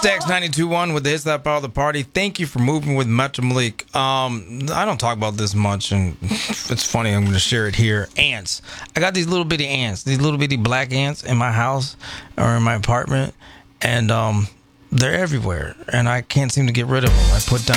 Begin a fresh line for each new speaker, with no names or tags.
Stacks 92.1 with the Hits That Power the Party. Thank you for moving with Metro Malik. I don't talk about this much, and it's funny. I'm going to share it here. Ants. I got these little bitty ants, these little bitty black ants in my house or in my apartment, and they're everywhere, and I can't seem to get rid of them. I put down